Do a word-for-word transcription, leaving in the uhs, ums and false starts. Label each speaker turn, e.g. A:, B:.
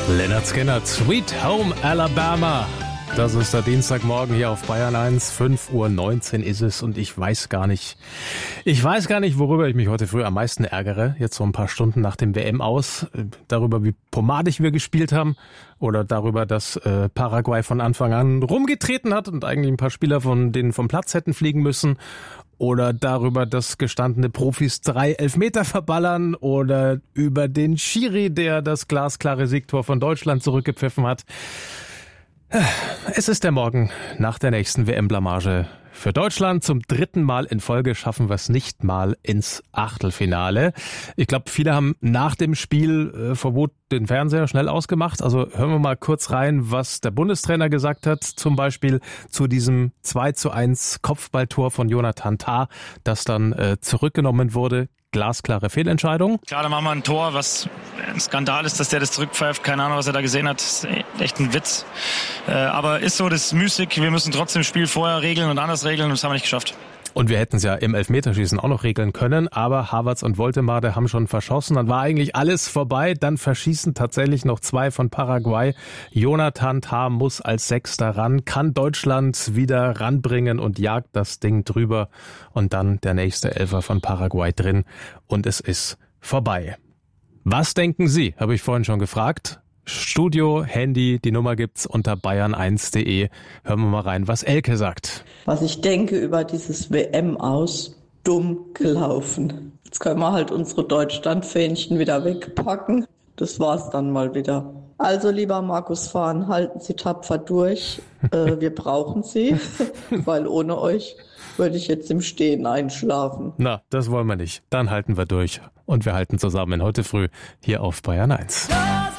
A: Lynyrd Skynyrd, Sweet Home Alabama. Das ist der Dienstagmorgen hier auf Bayern eins. fünf Uhr neunzehn ist es und ich weiß gar nicht, ich weiß gar nicht, worüber ich mich heute früh am meisten ärgere. Jetzt so ein paar Stunden nach dem W M-Aus. Darüber, wie pomadig wir gespielt haben oder darüber, dass äh, Paraguay von Anfang an rumgetreten hat und eigentlich ein paar Spieler von denen vom Platz hätten fliegen müssen. Oder darüber, dass gestandene Profis drei Elfmeter verballern oder über den Schiri, der das glasklare Siegtor von Deutschland zurückgepfiffen hat. Es ist der Morgen nach der nächsten W M-Blamage für Deutschland. Zum dritten Mal in Folge schaffen wir es nicht mal ins Achtelfinale. Ich glaube, viele haben nach dem Spiel äh, vor Wut den Fernseher schnell ausgemacht. Also hören wir mal kurz rein, was der Bundestrainer gesagt hat. Zum Beispiel zu diesem zwei zu eins Kopfballtor von Jonathan Tah, das dann äh, zurückgenommen wurde. Glasklare Fehlentscheidung.
B: Klar, da machen wir ein Tor, was ein Skandal ist, dass der das zurückpfeift. Keine Ahnung, was er da gesehen hat. Das ist echt ein Witz. Äh, aber ist so, das ist müßig. Wir müssen trotzdem das Spiel vorher regeln und anders regeln und das haben wir nicht geschafft.
A: Und wir hätten es ja im Elfmeterschießen auch noch regeln können, aber Havertz und Woltemade haben schon verschossen. Dann war eigentlich alles vorbei. Dann verschießen tatsächlich noch zwei von Paraguay. Jonathan Tah muss als Sechster ran, kann Deutschland wieder ranbringen und jagt das Ding drüber. Und dann der nächste Elfer von Paraguay drin und es ist vorbei. Was denken Sie? Habe ich vorhin schon gefragt. Studio, Handy, die Nummer gibt's unter bayern eins punkt de. Hören wir mal rein, was Elke sagt.
C: Was ich denke über dieses W M-Aus, dumm gelaufen. Jetzt können wir halt unsere Deutschland-Fähnchen wieder wegpacken. Das war's dann mal wieder. Also lieber Markus Fahn, halten Sie tapfer durch. äh, wir brauchen Sie, weil ohne euch würde ich jetzt im Stehen einschlafen.
A: Na, das wollen wir nicht. Dann halten wir durch. Und wir halten zusammen heute früh hier auf Bayern eins.